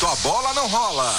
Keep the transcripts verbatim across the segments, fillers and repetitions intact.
sua bola não rola.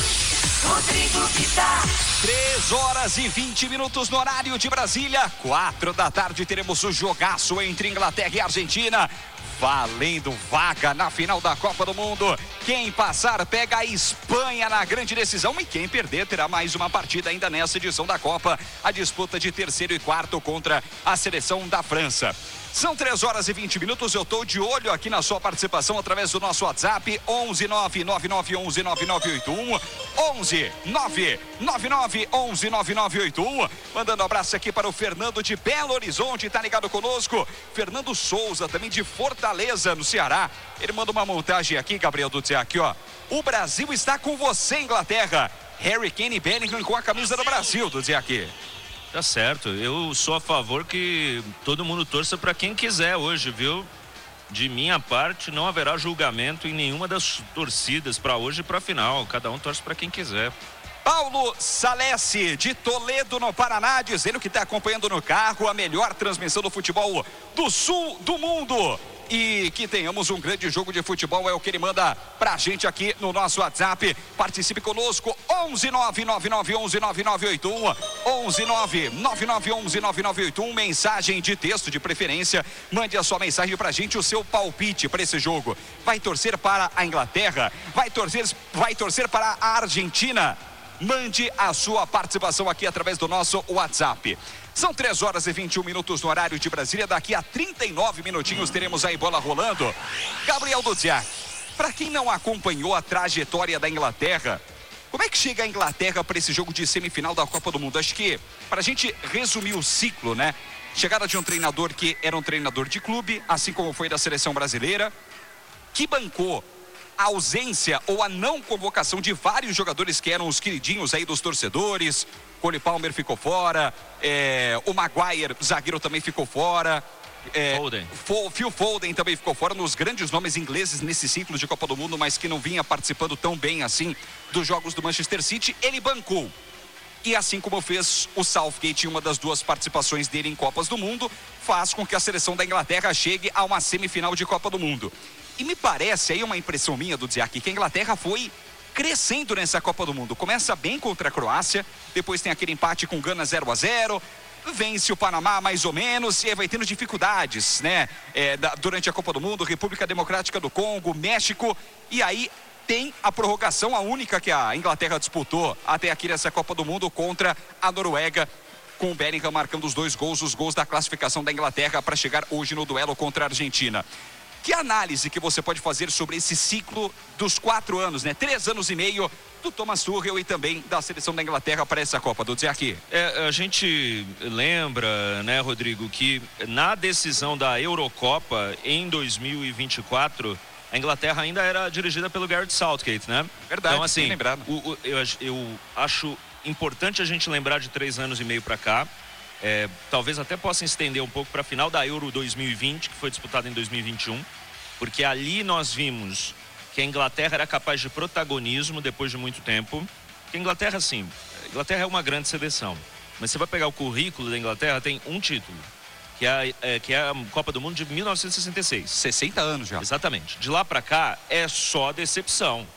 Rodrigo Vitar. três horas e vinte minutos no horário de Brasília. quatro da tarde teremos o jogaço entre Inglaterra e Argentina. Valendo vaga na final da Copa do Mundo. Quem passar pega a Espanha na grande decisão e quem perder terá mais uma partida ainda nessa edição da Copa. A disputa de terceiro e quarto contra a seleção da França. São três horas e vinte minutos, eu estou de olho aqui na sua participação através do nosso WhatsApp, onze nove nove nove onze nove nove oito um, onze nove nove nove onze nove nove oito um. Mandando um abraço aqui para o Fernando de Belo Horizonte, tá ligado conosco. Fernando Souza, também de Fortaleza, no Ceará. Ele manda uma montagem aqui, Gabriel Dutze, aqui ó. O Brasil está com você, Inglaterra. Harry Kane e Bellingham com a camisa do Brasil, Dutze aqui. Tá certo, eu sou a favor que todo mundo torça para quem quiser hoje, viu? De minha parte, não haverá julgamento em nenhuma das torcidas para hoje e para a final. Cada um torce para quem quiser. Paulo Salesi, de Toledo, no Paraná, dizendo que está acompanhando no carro a melhor transmissão do futebol do sul do mundo. E que tenhamos um grande jogo de futebol, é o que ele manda pra gente aqui no nosso WhatsApp. Participe conosco, onze nove nove nove onze nove nove oito um, onze nove nove nove onze nove nove oito um, mensagem de texto de preferência. Mande a sua mensagem pra gente, o seu palpite para esse jogo. Vai torcer para a Inglaterra? Vai torcer, vai torcer para a Argentina? Mande a sua participação aqui através do nosso WhatsApp. São três horas e vinte e um minutos no horário de Brasília. Daqui a trinta e nove minutinhos teremos aí bola rolando. Gabriel Dudziak, para quem não acompanhou a trajetória da Inglaterra, como é que chega a Inglaterra para esse jogo de semifinal da Copa do Mundo? Acho que, para a gente resumir o ciclo, né? Chegada de um treinador que era um treinador de clube, assim como foi da seleção brasileira, que bancou a ausência ou a não convocação de vários jogadores que eram os queridinhos aí dos torcedores. Cole Palmer ficou fora, é, o Maguire, zagueiro, também ficou fora. É, Foden. Phil Foden também ficou fora, nos grandes nomes ingleses nesse ciclo de Copa do Mundo, mas que não vinha participando tão bem assim dos jogos do Manchester City. Ele bancou. E assim como fez o Southgate em uma das duas participações dele em Copas do Mundo, faz com que a seleção da Inglaterra chegue a uma semifinal de Copa do Mundo. E me parece, aí uma impressão minha do Dziak, que a Inglaterra foi crescendo nessa Copa do Mundo. Começa bem contra a Croácia, depois tem aquele empate com Gana zero a zero, vence o Panamá mais ou menos, e aí vai tendo dificuldades, né? É, da, durante a Copa do Mundo, República Democrática do Congo, México, e aí tem a prorrogação, a única que a Inglaterra disputou até aqui nessa Copa do Mundo contra a Noruega, com o Bellingham marcando os dois gols, os gols da classificação da Inglaterra para chegar hoje no duelo contra a Argentina. Que análise que você pode fazer sobre esse ciclo dos quatro anos, né? Três anos e meio do Thomas Tuchel e também da seleção da Inglaterra para essa Copa, do Dziak? É, a gente lembra, né, Rodrigo, que na decisão da Eurocopa em dois mil e vinte e quatro, a Inglaterra ainda era dirigida pelo Gareth Southgate, né? Verdade, então, assim, bem lembrado. O, o, eu, eu acho importante a gente lembrar de três anos e meio para cá. É, talvez até possa estender um pouco para a final da Euro dois mil e vinte, que foi disputada em dois mil e vinte e um, porque ali nós vimos que a Inglaterra era capaz de protagonismo depois de muito tempo. Porque a Inglaterra, sim, a Inglaterra é uma grande seleção, mas você vai pegar o currículo da Inglaterra, tem um título, que é, a, é, que é a Copa do Mundo de mil novecentos e sessenta e seis. sessenta anos já. Exatamente. De lá para cá é só decepção.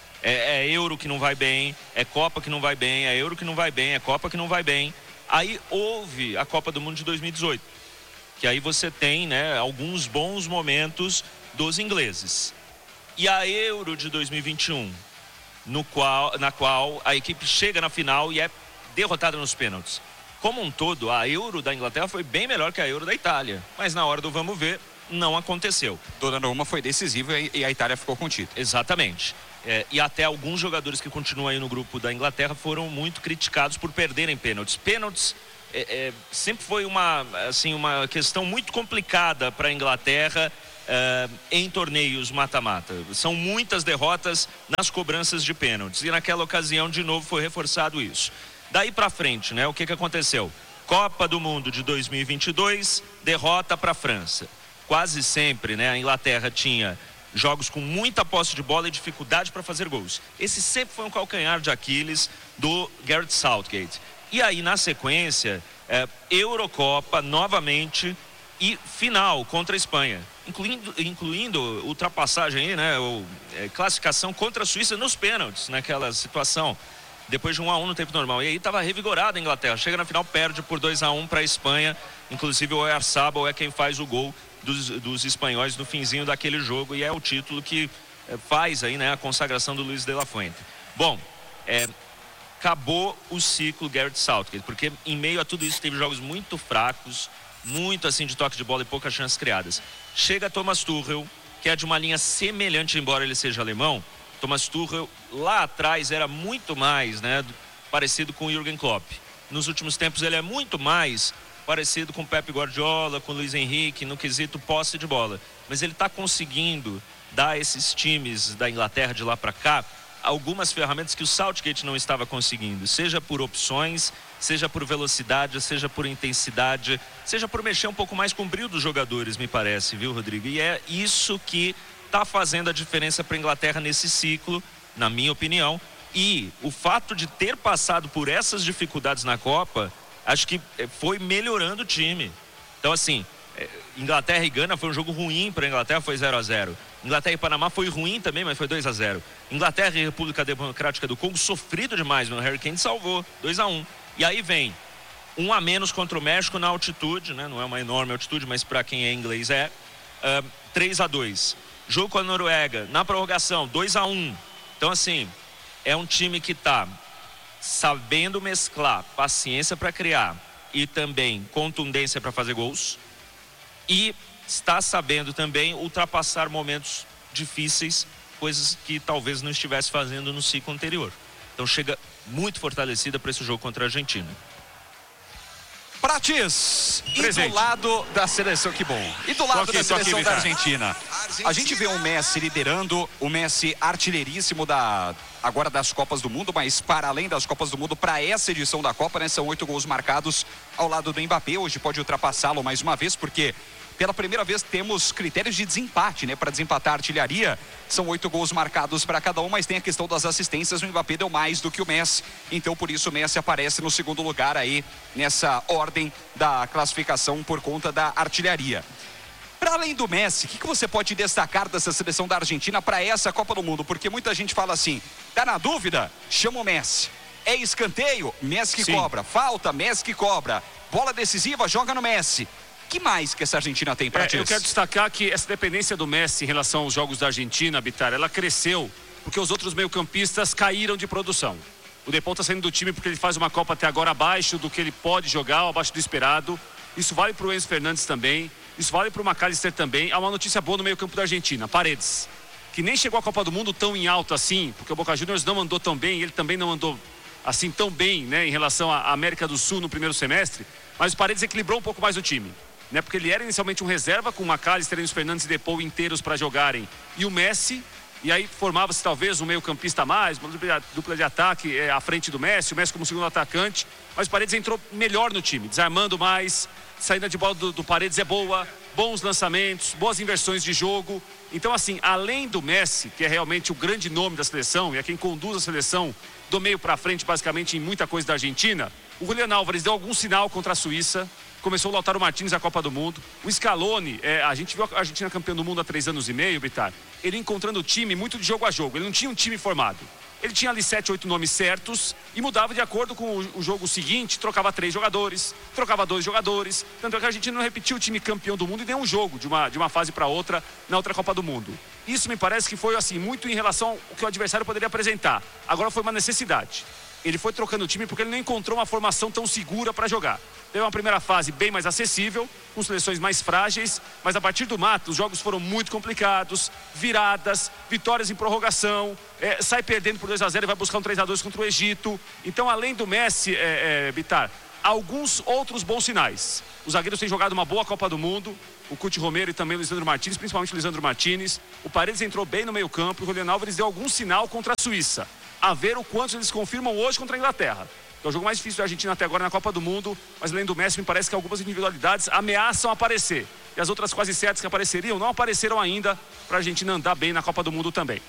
É, é Euro que não vai bem, é Copa que não vai bem, é Euro que não vai bem, é Copa que não vai bem. Aí houve a Copa do Mundo de dois mil e dezoito, que aí você tem, né, alguns bons momentos dos ingleses. E a Euro de dois mil e vinte e um, no qual, na qual a equipe chega na final e é derrotada nos pênaltis. Como um todo, a Euro da Inglaterra foi bem melhor que a Euro da Itália, mas na hora do vamos ver, não aconteceu. Donnarumma foi decisivo e a Itália ficou com o título. Exatamente. É, e até alguns jogadores que continuam aí no grupo da Inglaterra foram muito criticados por perderem pênaltis. Pênaltis é, é, sempre foi uma, assim, uma questão muito complicada para a Inglaterra é, em torneios mata-mata. São muitas derrotas nas cobranças de pênaltis. E naquela ocasião, de novo, foi reforçado isso. Daí para frente, né, o que, que aconteceu? Copa do Mundo de dois mil e vinte e dois, derrota para a França. Quase sempre, né, a Inglaterra tinha jogos com muita posse de bola e dificuldade para fazer gols. Esse sempre foi um calcanhar de Aquiles do Gareth Southgate. E aí, na sequência, é, Eurocopa, novamente, e final contra a Espanha, incluindo, incluindo ultrapassagem aí, né, ou, é, classificação contra a Suíça nos pênaltis, naquela situação, depois de um a um no tempo normal. E aí estava revigorada a Inglaterra, chega na final, perde por dois a um para a Espanha, inclusive o Oyarzabal é quem faz o gol dos, dos espanhóis no finzinho daquele jogo, e é o título que é, faz aí, né, a consagração do Luis de la Fuente. Bom, é, acabou o ciclo Gareth Southgate, porque em meio a tudo isso teve jogos muito fracos, muito assim de toque de bola e poucas chances criadas. Chega Thomas Tuchel, que é de uma linha semelhante, embora ele seja alemão. Thomas Tuchel lá atrás era muito mais, né, parecido com o Jürgen Klopp. Nos últimos tempos ele é muito mais parecido com o Pep Guardiola, com o Luis Henrique, no quesito posse de bola. Mas ele está conseguindo dar a esses times da Inglaterra de lá para cá algumas ferramentas que o Southgate não estava conseguindo, seja por opções, seja por velocidade, seja por intensidade, seja por mexer um pouco mais com o brilho dos jogadores, me parece, viu, Rodrigo? E é isso que está fazendo a diferença para a Inglaterra nesse ciclo, na minha opinião. E o fato de ter passado por essas dificuldades na Copa, acho que foi melhorando o time. Então, assim, Inglaterra e Gana foi um jogo ruim para a Inglaterra, foi zero a zero. Inglaterra e Panamá foi ruim também, mas foi dois a zero. Inglaterra e República Democrática do Congo, sofrido demais, mas o Harry Kane salvou, dois a um. E aí vem um a menos contra o México na altitude, né? Não é uma enorme altitude, mas para quem é inglês é, uh, três a dois. Jogo com a Noruega, na prorrogação, dois a um. Então, assim, é um time que está sabendo mesclar paciência para criar e também contundência para fazer gols, e está sabendo também ultrapassar momentos difíceis, coisas que talvez não estivesse fazendo no ciclo anterior. Então chega muito fortalecida para esse jogo contra a Argentina. Prates, e Presente. do lado da seleção, que bom, e do lado aqui, da seleção aqui, da Vitor. Argentina, a gente vê o Messi liderando, o Messi artilheiríssimo da, agora das Copas do Mundo, mas para além das Copas do Mundo, para essa edição da Copa, né, são oito gols marcados ao lado do Mbappé. Hoje pode ultrapassá-lo mais uma vez, porque pela primeira vez temos critérios de desempate, né? Para desempatar a artilharia, são oito gols marcados para cada um, mas tem a questão das assistências. O Mbappé deu mais do que o Messi, então por isso o Messi aparece no segundo lugar aí nessa ordem da classificação por conta da artilharia. Para além do Messi, o que, que você pode destacar dessa seleção da Argentina para essa Copa do Mundo? Porque muita gente fala assim, tá na dúvida? Chama o Messi. É escanteio? Messi que Sim. cobra. Falta? Messi que cobra. Bola decisiva? Joga no Messi. Que mais que essa Argentina tem para ti? É, eu quero destacar que essa dependência do Messi em relação aos jogos da Argentina, Bitar, ela cresceu porque os outros meio-campistas caíram de produção. O Depol está saindo do time porque ele faz uma Copa até agora abaixo do que ele pode jogar, abaixo do esperado. Isso vale para o Enzo Fernandes também, isso vale para o McAllister também. Há uma notícia boa no meio-campo da Argentina, Paredes, que nem chegou à Copa do Mundo tão em alto assim, porque o Boca Juniors não andou tão bem, ele também não andou assim tão bem, né, em relação à América do Sul no primeiro semestre, mas o Paredes equilibrou um pouco mais o time. Né, porque ele era inicialmente um reserva com o McAllister, os Fernandes e Depol inteiros para jogarem, e o Messi, e aí formava-se talvez um meio campista a mais, uma dupla de ataque é, à frente do Messi, o Messi como segundo atacante, mas o Paredes entrou melhor no time, desarmando mais, saída de bola do, do Paredes é boa, bons lançamentos, boas inversões de jogo. Então, assim, além do Messi, que é realmente o grande nome da seleção e é quem conduz a seleção do meio para frente basicamente em muita coisa da Argentina, o Julián Álvares deu algum sinal contra a Suíça. Começou o Lautaro Martínez a Copa do Mundo. O Scaloni, é, a gente viu a Argentina campeã do mundo há três anos e meio, Bitar. Ele encontrando o time muito de jogo a jogo. Ele não tinha um time formado. Ele tinha ali sete, oito nomes certos e mudava de acordo com o, o jogo seguinte. Trocava três jogadores, trocava dois jogadores. Tanto é que a Argentina não repetiu o time campeão do mundo em nenhum jogo, de uma, de uma fase para outra, na outra Copa do Mundo. Isso me parece que foi assim, muito em relação ao que o adversário poderia apresentar. Agora foi uma necessidade. Ele foi trocando o time porque ele não encontrou uma formação tão segura para jogar. Teve uma primeira fase bem mais acessível, com seleções mais frágeis, mas a partir do mato os jogos foram muito complicados, viradas, vitórias em prorrogação, é, sai perdendo por dois a zero e vai buscar um três a dois contra o Egito. Então, além do Messi, é, é, Bitar, alguns outros bons sinais. Os zagueiros têm jogado uma boa Copa do Mundo, o Cuti Romero e também o Lisandro Martínez, principalmente o Lisandro Martínez. O Paredes entrou bem no meio campo, o Julián Álvares deu algum sinal contra a Suíça. A ver o quanto eles confirmam hoje contra a Inglaterra. É o jogo mais difícil da Argentina até agora na Copa do Mundo, mas além do Messi, me parece que algumas individualidades ameaçam aparecer. E as outras quase certas que apareceriam não apareceram ainda para a Argentina andar bem na Copa do Mundo também.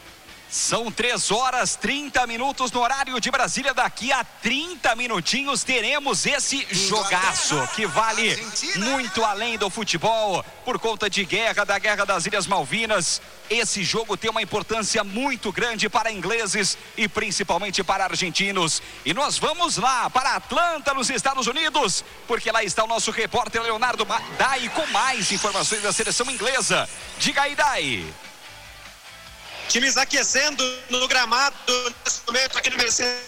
São três horas e trinta minutos no horário de Brasília. Daqui a trinta minutinhos teremos esse jogaço que vale muito além do futebol. Por conta de guerra, da Guerra das Ilhas Malvinas, esse jogo tem uma importância muito grande para ingleses e principalmente para argentinos. E nós vamos lá para Atlanta, nos Estados Unidos, porque lá está o nosso repórter Leonardo Dai com mais informações da seleção inglesa. Diga aí, Dai. Times aquecendo no gramado nesse momento aqui no Mercedes.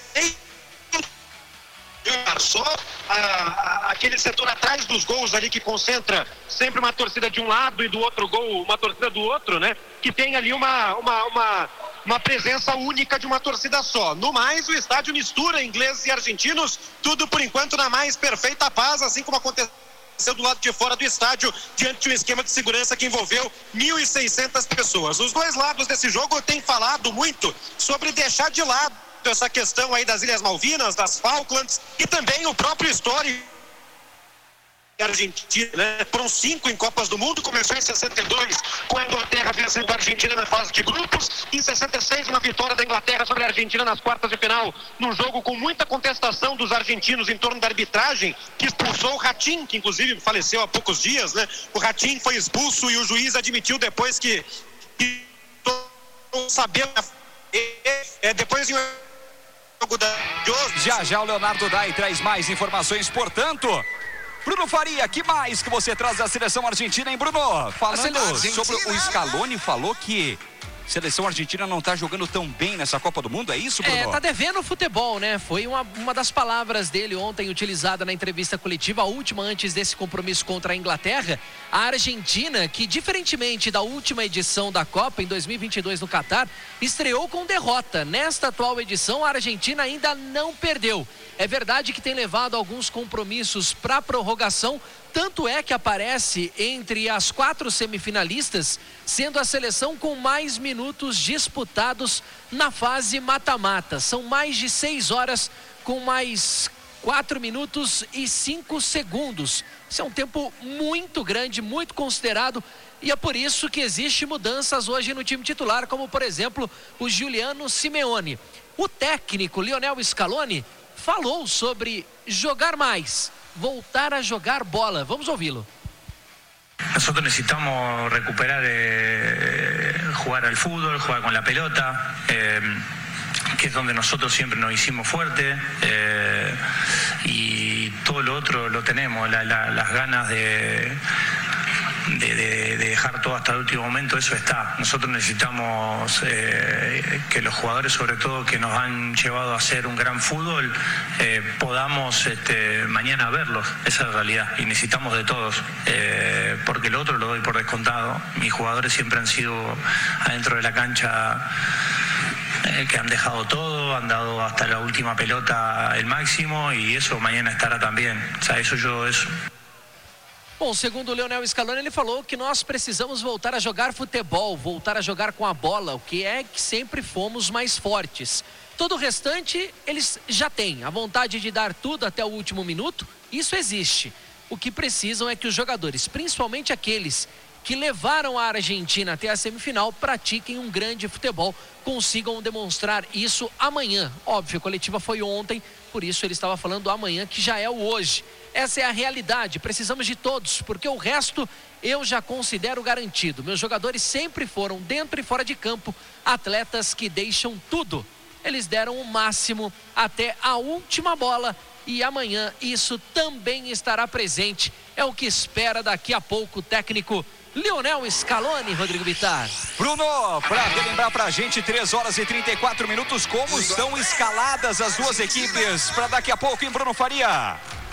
Só a, a, aquele setor atrás dos gols ali que concentra sempre uma torcida de um lado e do outro gol, uma torcida do outro, né? Que tem ali uma, uma, uma, uma presença única de uma torcida só. No mais, o estádio mistura ingleses e argentinos, tudo por enquanto na mais perfeita paz, assim como aconteceu do lado de fora do estádio, diante de um esquema de segurança que envolveu mil e seiscentas pessoas. Os dois lados desse jogo têm falado muito sobre deixar de lado essa questão aí das Ilhas Malvinas, das Falklands e também o próprio histórico Argentina, né? Foram cinco em Copas do Mundo, começou em sessenta e dois com a Inglaterra vencendo a Argentina na fase de grupos, em sessenta e seis uma vitória da Inglaterra sobre a Argentina nas quartas de final, num jogo com muita contestação dos argentinos em torno da arbitragem, que expulsou o Ratín, que inclusive faleceu há poucos dias, né? O Ratín foi expulso e o juiz admitiu depois que, que sabia é, depois de um jogo da... Já já o Leonardo Dai traz mais informações, portanto... Bruno Faria, que mais que você traz da seleção argentina, hein, Bruno? Falando sobre o Scaloni, falou que a seleção argentina não tá jogando tão bem nessa Copa do Mundo, é isso, Bruno? É, tá devendo futebol, né? Foi uma, uma das palavras dele ontem utilizada na entrevista coletiva, a última antes desse compromisso contra a Inglaterra. A Argentina, que diferentemente da última edição da Copa, em dois mil e vinte e dois no Catar, estreou com derrota. Nesta atual edição, a Argentina ainda não perdeu. É verdade que tem levado alguns compromissos para prorrogação, tanto é que aparece entre as quatro semifinalistas, sendo a seleção com mais minutos disputados na fase mata-mata. São mais de seis horas com mais quatro minutos e cinco segundos. Isso é um tempo muito grande, muito considerado, e é por isso que existe mudanças hoje no time titular, como por exemplo o Giuliano Simeone. O técnico Lionel Scaloni falou sobre jogar mais, voltar a jogar bola. Vamos ouvi-lo. Nosotros necesitamos recuperar, eh, jugar al fútbol, jugar con la pelota, eh, que es donde nosotros siempre nos hicimos fuerte, eh, y todo lo otro lo tenemos, la, la, las ganas de... De, de, de dejar todo hasta el último momento, eso está. Nosotros necesitamos eh, que los jugadores, sobre todo que nos han llevado a hacer un gran fútbol, eh, podamos este, mañana verlos. Esa es la realidad y necesitamos de todos, eh, porque lo otro lo doy por descontado. Mis jugadores siempre han sido adentro de la cancha eh, que han dejado todo, han dado hasta la última pelota el máximo, y eso mañana estará también. O sea, eso yo eso Bom, segundo o Lionel Scaloni, ele falou que nós precisamos voltar a jogar futebol, voltar a jogar com a bola, o que é que sempre fomos mais fortes. Todo o restante, eles já têm a vontade de dar tudo até o último minuto, isso existe. O que precisam é que os jogadores, principalmente aqueles que levaram a Argentina até a semifinal, pratiquem um grande futebol, consigam demonstrar isso amanhã. Óbvio, a coletiva foi ontem, por isso ele estava falando amanhã, que já é o hoje. Essa é a realidade, precisamos de todos, porque o resto eu já considero garantido. Meus jogadores sempre foram, dentro e fora de campo, atletas que deixam tudo. Eles deram o máximo até a última bola e amanhã isso também estará presente. É o que espera daqui a pouco o técnico Lionel Scaloni, Rodrigo Bittar. Bruno, para relembrar pra gente, três horas e trinta e quatro minutos, como estão escaladas as duas equipes para daqui a pouco, hein, Bruno Faria?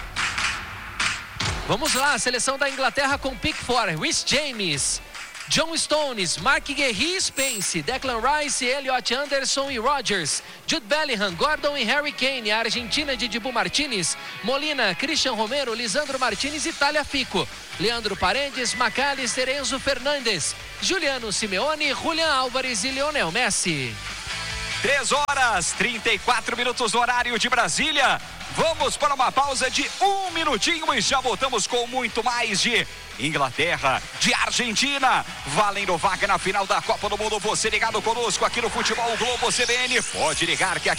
Vamos lá, a seleção da Inglaterra com Pickford, Reece James, John Stones, Mark Guehi, Spence, Declan Rice, Elliot Anderson e Rodgers, Jude Bellingham, Gordon e Harry Kane. A Argentina de Dibu Martínez, Molina, Christian Romero, Lisandro Martínez e Tagliafico, Leandro Paredes, McAllister, Enzo Fernandes, Giuliano Simeone, Julián Álvares e Lionel Messi. três horas, trinta e quatro minutos no horário de Brasília. Vamos para uma pausa de um minutinho e já voltamos com muito mais de Inglaterra, de Argentina, valendo vaga na final da Copa do Mundo. Você ligado conosco aqui no Futebol Globo C B N, pode ligar que aqui